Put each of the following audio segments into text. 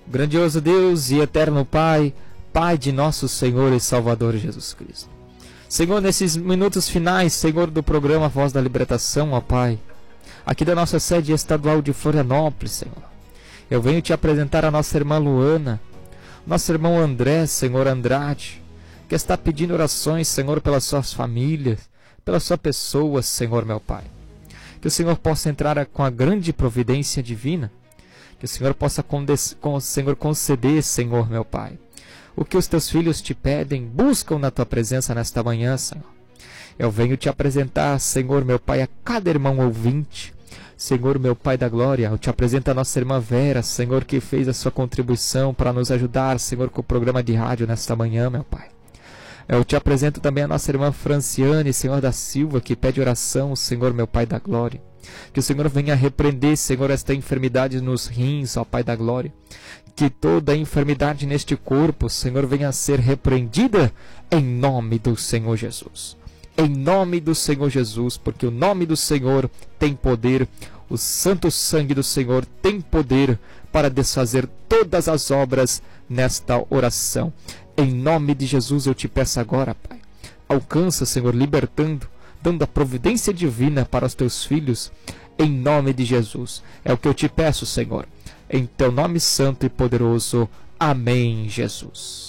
Grandioso Deus e eterno Pai, Pai de nosso Senhor e Salvador Jesus Cristo. Senhor, nesses minutos finais, Senhor, do programa Voz da Libertação, ó Pai, aqui da nossa sede estadual de Florianópolis, Senhor, eu venho te apresentar a nossa irmã Luana, nosso irmão André, Senhor Andrade, que está pedindo orações, Senhor, pelas suas famílias, pela sua pessoa, Senhor, meu Pai. Que o Senhor possa entrar com a grande providência divina, que o Senhor possa conceder, Senhor, meu Pai, o que os teus filhos te pedem, buscam na tua presença nesta manhã, Senhor. Eu venho te apresentar, Senhor, meu Pai, a cada irmão ouvinte. Senhor, meu Pai da glória, eu te apresento a nossa irmã Vera, Senhor, que fez a sua contribuição para nos ajudar, Senhor, com o programa de rádio nesta manhã, meu Pai. Eu te apresento também a nossa irmã Franciane, Senhor da Silva, que pede oração, Senhor, meu Pai da glória. Que o Senhor venha repreender, Senhor, esta enfermidade nos rins, ó Pai da glória. Que toda enfermidade neste corpo, Senhor, venha a ser repreendida em nome do Senhor Jesus. Em nome do Senhor Jesus, porque o nome do Senhor tem poder, o santo sangue do Senhor tem poder para desfazer todas as obras nesta oração. Em nome de Jesus eu te peço agora, Pai, alcança, Senhor, libertando, dando a providência divina para os teus filhos, em nome de Jesus. É o que eu te peço, Senhor, em teu nome santo e poderoso. Amém, Jesus.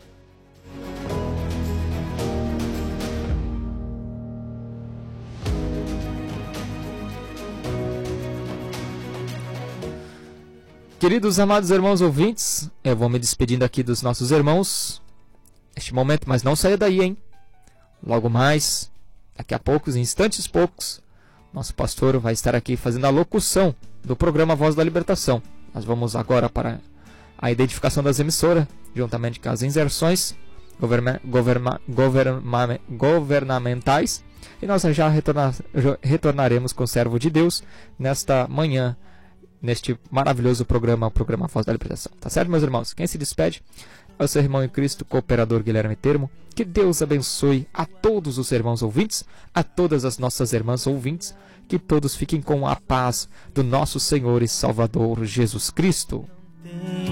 Queridos amados irmãos ouvintes, eu vou me despedindo aqui dos nossos irmãos neste momento, mas não saia daí, hein? Logo mais, daqui a poucos, em instantes poucos, nosso pastor vai estar aqui fazendo a locução do programa Voz da Libertação. Nós vamos agora para a identificação das emissoras, juntamente com as inserções governamentais, e nós já retornaremos com o servo de Deus nesta manhã, neste maravilhoso programa, o programa Voz da Libertação. Tá certo, meus irmãos? Quem se despede é o seu irmão em Cristo, cooperador Guilherme Termo. Que Deus abençoe a todos os irmãos ouvintes, a todas as nossas irmãs ouvintes, que todos fiquem com a paz do nosso Senhor e Salvador Jesus Cristo.